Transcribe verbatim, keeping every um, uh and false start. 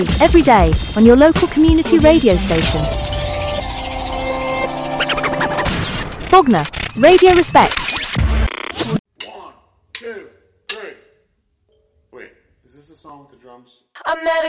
every day on your local community radio station. Bognor, Radio Respect. One, two, three. Wait, is this a song with the drums? I met a